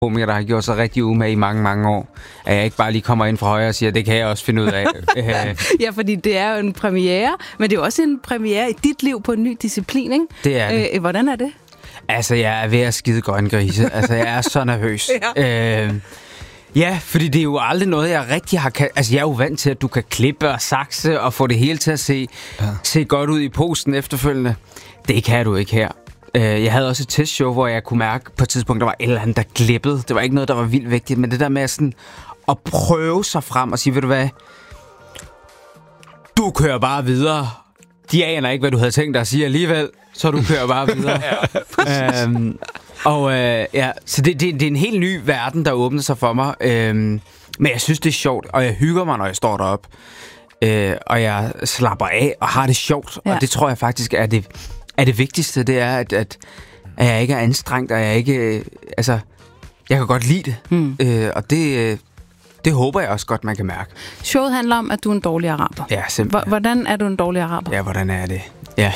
komiker, der har gjort sig rigtig umage i mange, mange år. At jeg ikke bare lige kommer ind fra højre og siger, det kan jeg også finde ud af. Ja, fordi det er jo en premiere, men det er jo også en premiere i dit liv på en ny disciplin, ikke? Det er det. Hvordan er det? Altså, jeg er ved at skide grønne grise. Altså, jeg er så nervøs. Ja, fordi det er jo aldrig noget, jeg rigtig har... Altså, jeg er jo vant til, at du kan klippe og sakse og få det hele til at se godt ud i posten efterfølgende. Det kan du ikke her. Jeg havde også et testshow, hvor jeg kunne mærke på et tidspunkt, der var et eller andet, der glippede. Det var ikke noget, der var vildt vigtigt, men det der med sådan at prøve sig frem og sige, ved du hvad? Du kører bare videre. De aner ikke, hvad du havde tænkt dig at sige alligevel, så du kører bare videre. Så det er en helt ny verden, der åbner sig for mig. Men jeg synes, det er sjovt, og jeg hygger mig, når jeg står deroppe. Og jeg slapper af og har det sjovt. Ja. Og det tror jeg faktisk er det vigtigste. Det er, at jeg ikke er anstrengt, og jeg ikke... jeg kan godt lide det. Og det håber jeg også godt, man kan mærke. Showet handler om, at du er en dårlig araber. Ja, simpelthen. Hvordan er du en dårlig araber? Ja, hvordan er det? Ja.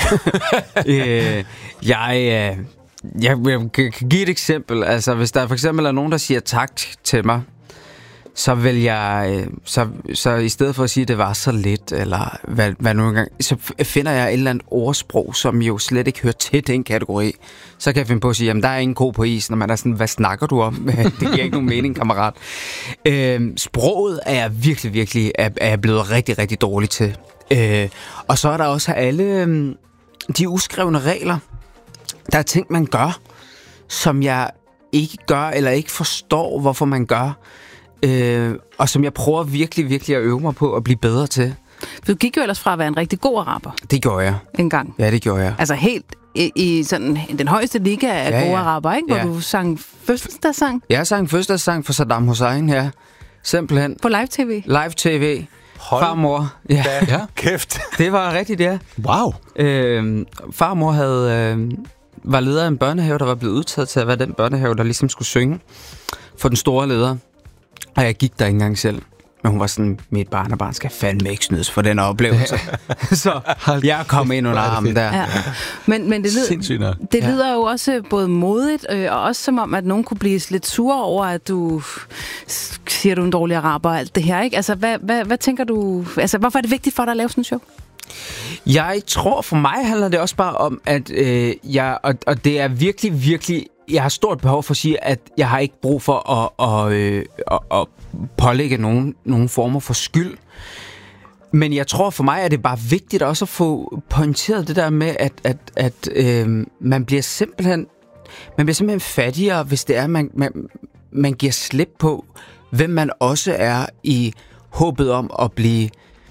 Jeg kan give et eksempel. Altså, hvis der for eksempel er nogen, der siger tak til mig, så vil jeg... Så i stedet for at sige, at det var så lidt, eller hvad nu engang, så finder jeg et eller andet ordsprog, som jo slet ikke hører til den kategori. Så kan jeg finde på at sige, jamen der er ingen ko på isen, og man er sådan, hvad snakker du om? Det giver ikke nogen mening, kammerat. Sproget er jeg virkelig er jeg blevet rigtig, rigtig dårlig til. Og så er der også alle de uskrevne regler. Der er ting, man gør, som jeg ikke gør, eller ikke forstår, hvorfor man gør. Og som jeg prøver virkelig at øve mig på at blive bedre til. Du gik jo ellers fra at være en rigtig god araber. Det gjorde jeg. En gang. Ja, det gjorde jeg. Altså helt i sådan den højeste liga af gode araber, ikke? Hvor du sang fødselsdagssang. Jeg sang fødselsdagssang for Saddam Hussein her. Simpelthen. På live-tv? Live-tv. Farmor. Ja. Kæft. Det var rigtigt, ja. Wow. Farmor var leder af en børnehave, der var blevet udtaget til at være den børnehave, der ligesom skulle synge for den store leder. Og jeg gik der ikke engang selv. Men hun var sådan, mit barnebarn skal fandme ikke snydes for den oplevelse. Så jeg kom ind under armen der. Ja. Men det lyder jo også både modigt, og også som om, at nogen kunne blive lidt sure over, at du siger, du er en dårlig araber og alt det her, ikke? Altså, hvad tænker du? Altså, hvorfor er det vigtigt for dig at lave sådan en show? Jeg tror, for mig handler det også bare om, at og det er virkelig... Jeg har stort behov for at sige, at jeg har ikke brug for at pålægge nogen former for skyld. Men jeg tror, for mig er det bare vigtigt også at få pointeret det der med, at man bliver simpelthen fattigere, hvis det er, man giver slip på, hvem man også er i håbet om at blive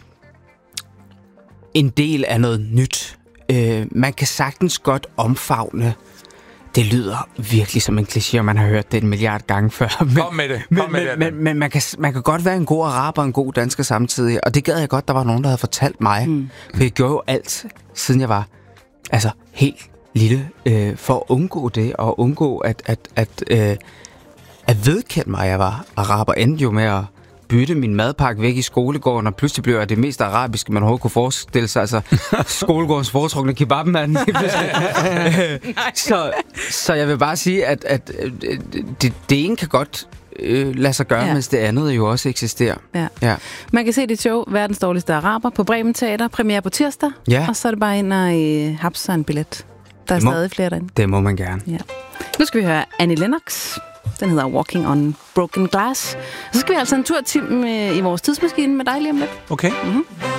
en del af noget nyt. Man kan sagtens godt omfavne. Det lyder virkelig som en kliché, og man har hørt det 1 milliard gange før. Kom med det. Men man kan godt være en god araber og en god dansker samtidig. Og det gad jeg godt, der var nogen, der havde fortalt mig. For jeg gjorde jo alt, siden jeg var helt lille, for at undgå det, og undgå at vedkende mig, at jeg var araber. Endte jo med at bytte min madpakke væk i skolegården, og pludselig blev jeg det mest arabiske, man overhovedet kunne forestille sig. Altså, skolegårdens foretrukne kebabmand. Så jeg vil bare sige, at det ene kan godt lade sig gøre, mens det andet jo også eksisterer. Ja. Man kan se dit show, Verdens dårligste araber, på Bremen Teater. Premiere på tirsdag. Ja. Og så er det bare ind og hapse sig en billet. Der er stadig flere derinde. Det må man gerne. Ja. Nu skal vi høre Annie Lennox. Den hedder Walking on Broken Glass. Så skal vi altså en tur til i vores tidsmaskine med dig lige om lidt. Okay. Mm-hmm.